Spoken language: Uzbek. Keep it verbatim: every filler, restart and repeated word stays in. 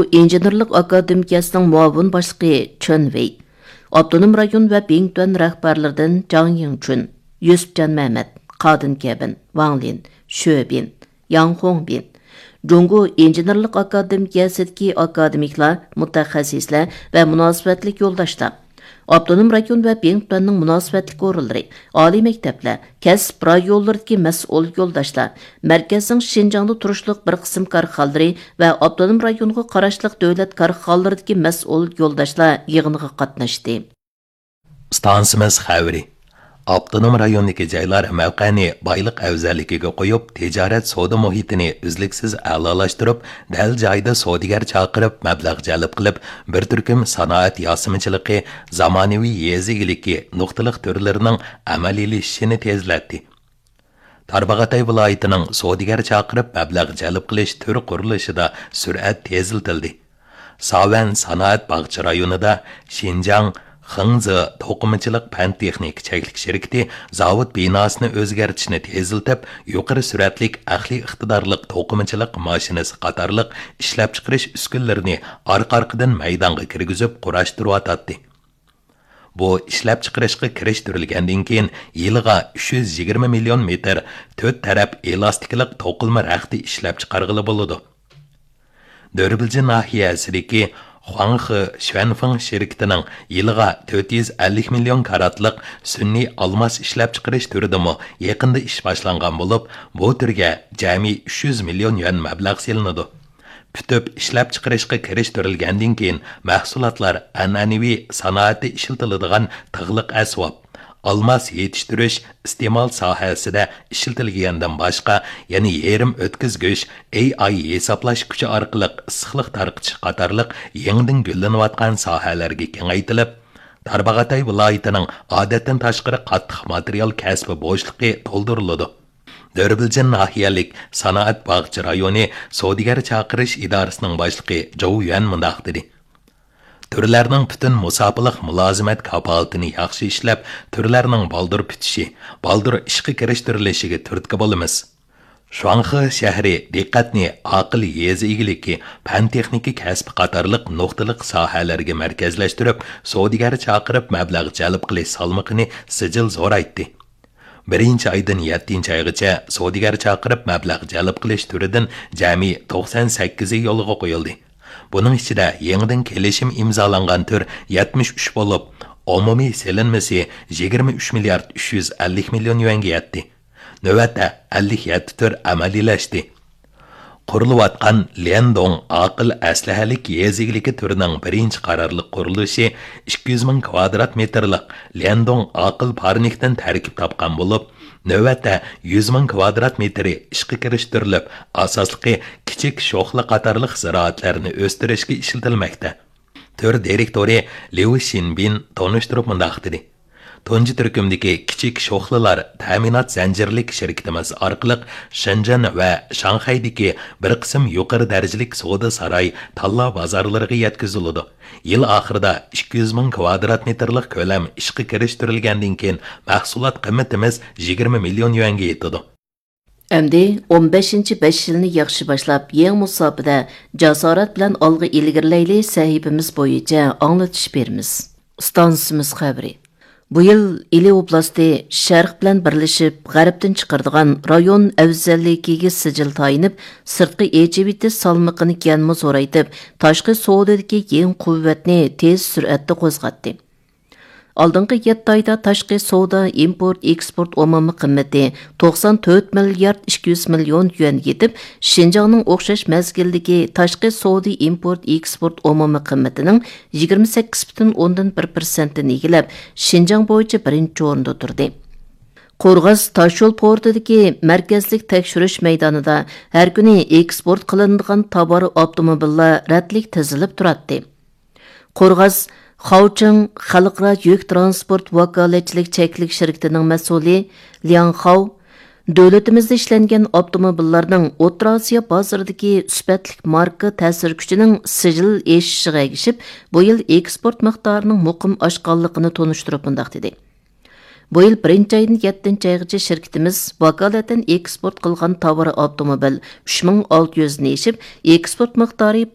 Jungo İnjenerlik Akademiyasının muavin başlığı Chen Wei, Abdunum rayon ve Bingtuan rahbarlardan Zhang Yingchun, Yusufcan Mehmet, Kadın Kebin, Wang Lin, Xue Bin, Yang Hongbin, Jungo İnjenerlik Akademiyasıdaki akademiklar, mutaxassislar ve münasebetlik yoldaşlar, Abdunum rayon ve Bingtuan'ның münasebetlik orunları, Ali mektepler, kasb rayonlarındaki mas'ul yoldaşlar, merkezin Şinjan'da turuşluq bir qism karxanalары ve Abdunum rayonuna qaraşlıq dövlət karxanalaridagi mas'ul yoldaşlar yig'iniga qatnashdi. Stansimiz xavri. Abdunum rayonidagi joylar mavqani boyliq afzalligiga qo'yib, tijorat savdo muhitini uzluksiz a'lolashtirib, dal joyda savdogar chaqirib, mablag' jalb qilib, bir turkum sanoat yosimchiligi, zamonaviy yezigiligi, nuqtaliq turlarining amaliylashishini tezlatdi. Tarbag'atay viloyatining savdogar chaqirib, mablag' jalb qilish tur qurilishida sur'at teziltildi. Savan sanoat bog'cha rayonida Xinjiang Xingzi to'qimachilik fan texnik cheklik shirkati zavod binosini o'zgartirishni teziltib, yuqori suratlik aqliy iqtidorliq to'qimachilik mashinasi qatorliq ishlab chiqarish uskunalarini orqa-orqadan maydonga kirgizib qurashtiryotdi. Bu ishlab chiqarishga kirishtirilgandan keyin yiliga uch yuz yigirma million metr to'rt taraf elastiklik to'qilma raxti ishlab chiqarg'ili bo'ladi. Dörbilji nahiyasidagi Huanghe Xuanfeng şirketining yiliga to'rt yuz ellik million karatliq sun'iy olmos ishlab chiqarish turidimi yaqinda ish boshlangan bo'lib, bu turga jami uch yuz million yuan mablag' selinadi. Pütüp ishlab chiqarishga kirishtirilgandan keyin mahsulotlar an'anaviy sanoatda ishlatiladigan tig'liq asbob, olmos yetishtirish iste'mol sohasida ishlatilgandan boshqa, ya'ni yerim o'tkazgich, A I hisoblash kuchi orqali issiqlik tarqitish qatorliq yangidan gullanayotgan sohalarga kengaytirilib, Tarbag'atay viloyatining odatdan tashqari qattiq material kasbi bo'shliqi to'ldiriladi. Dörbiljan nahiyalik sanoat bog'cha rayoni savdogar chaqirish idorasining boshlig'i Zhou Yuan mundoq dedi. Türlərinin bütün musafirlik mülazimat kapolatini yaxshi ishlab, türlərinin baldır pütüşü, baldır işqi kirishtirilishigi turtki bo'lamiz. Shuanghe shahri diqqatni aql yezi egiligi, fan texniki kasb qatorliq nuqtaliq sohalarga markazlashtirib, savdogar chaqirib mablag' jalb qilish salmoqini sijil zo'raytdi. Birinchi aydan yettinchi oygacha savdogar chaqirib mablag' jalb qilish turidan jami to'qson sakkiz yo'lga qo'yildi. Bunun içinde yeniden kelişim imzalangan tür yetmiş üç bolup, umumiy selinmesi yigirma uch milliard uch yuz ellik milyon yuanga yetdi. Növbetde ellik yetti tür amaliyleşti. Qurilayotgan Liandong aql aslahalik yezigiligi turining birinchi qarorli qurilishi ikki yuz ming kvadrat metrlik Liandong aql parnikdan tarkib topgan bo'lib, növbetde yuz ming kvadrat metri ishga kirishtirilib, asosliqi kichik sho'xli qatorliq ziroatlarni o'stirishga ishlatilmoqda. Tür direktori Liu Xinbin tonishtirib mundoq dedi. Tunji turkumdagi kichik sho'xlilar ta'minot zanjirlik shirkatimiz orqali Shenzhen va Shanxaydagi bir qism yuqori darajalik savdo saroy tanlov bozorlariga yetkaziladi. Yil oxirida ikki yuz ming kvadrat metrlik ko'lam ishga kirishtirilgandan keyin mahsulot qiymatimiz yigirma million yuanga yetadi. Endi o'n beshinchi besh yilni yaxshi boshlab, yangi musobaqada jasorat bilan olg'a ilgirlayli sahifamiz bo'yicha anglatish beramiz. Stansimiz xabari. Bu yil Ili oblasti Sharq bilan birlashib, g'arbdan chiqardigan rayon afzalligiga sijil tayinib, sirtqi ejibiti salmoqini yanma zo'raytib, tashqi savdodagi yangi quvvatni tez sur'atda qo'zg'atdi. Oldingi yetti oyda tashqi savdo, import, eksport umumiy qiymati to'qson to'rt milliard ikki yuz million yuan yetib, Xinjiangning o'xshash mazgildagi tashqi savdo, import, eksport umumiy qiymatining yigirma sakkiz butun o'ndan bir prosentini egallab, Xinjiang bo'yicha birinchi o'rinda turdi. Qo'rg'os Toshyo'l portidagi markazlik tekshirish maydonida har kuni eksport qilinadigan tovar avtomobillar ratlik tizilib turadi. Qo'rg'os Xaocheng xalqaro yuk transport vakolatchilik cheklik shirkatining mas'uli Liang Hao davlatimizda ishlangan avtomobillarning O'rta Osiyo bozoridagi sifatli marka ta'sir kuchining sijil eshishiga ergishib, bu yil eksport miqdorining muqim oshganligini tonishtirib bundoq dedi. Bu yil birinchi oydan yettinchi oygacha shirkatimiz vakolatan eksport qilgan tovar avtomobil uch ming olti yuz ni eshib, eksport miqdori